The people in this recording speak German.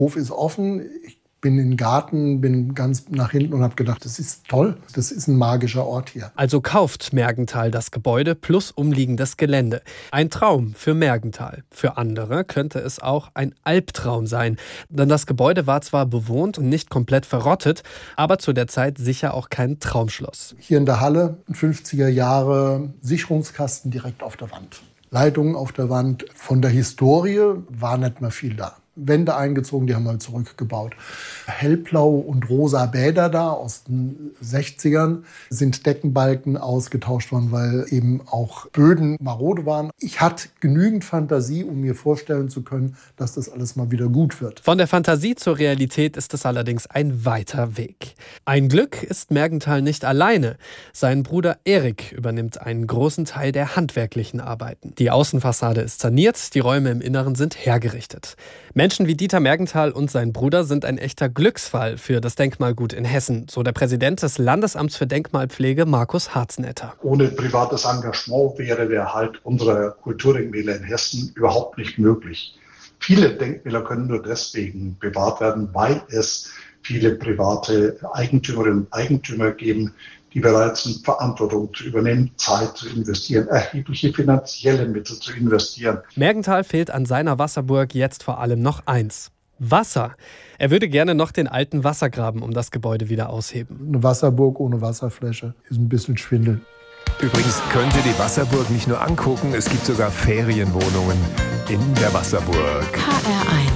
Hof ist offen. Ich bin in den Garten, bin ganz nach hinten und habe gedacht, das ist toll. Das ist ein magischer Ort hier. Also kauft Mergenthal das Gebäude plus umliegendes Gelände. Ein Traum für Mergenthal. Für andere könnte es auch ein Albtraum sein. Denn das Gebäude war zwar bewohnt und nicht komplett verrottet, aber zu der Zeit sicher auch kein Traumschloss. Hier in der Halle, 50er Jahre, Sicherungskasten direkt auf der Wand. Leitungen auf der Wand. Von der Historie war nicht mehr viel da. Wände eingezogen, die haben wir zurückgebaut. Hellblau und rosa Bäder da aus den 60ern sind Deckenbalken ausgetauscht worden, weil eben auch Böden marode waren. Ich hatte genügend Fantasie, um mir vorstellen zu können, dass das alles mal wieder gut wird. Von der Fantasie zur Realität ist es allerdings ein weiter Weg. Ein Glück ist Mergenthal nicht alleine. Sein Bruder Erik übernimmt einen großen Teil der handwerklichen Arbeiten. Die Außenfassade ist saniert, die Räume im Inneren sind hergerichtet. Menschen wie Dieter Mergenthal und sein Bruder sind ein echter Glücksfall für das Denkmalgut in Hessen, so der Präsident des Landesamts für Denkmalpflege, Markus Harznätter. Ohne privates Engagement wäre der Erhalt unserer Kulturdenkmäler in Hessen überhaupt nicht möglich. Viele Denkmäler können nur deswegen bewahrt werden, weil es viele private Eigentümerinnen und Eigentümer geben, die bereit sind, Verantwortung zu übernehmen, Zeit zu investieren, erhebliche finanzielle Mittel zu investieren. Mergenthal fehlt an seiner Wasserburg jetzt vor allem noch eins: Wasser. Er würde gerne noch den alten Wassergraben um das Gebäude wieder ausheben. Eine Wasserburg ohne Wasserfläche ist ein bisschen Schwindel. Übrigens könnt ihr die Wasserburg nicht nur angucken, es gibt sogar Ferienwohnungen in der Wasserburg. HR1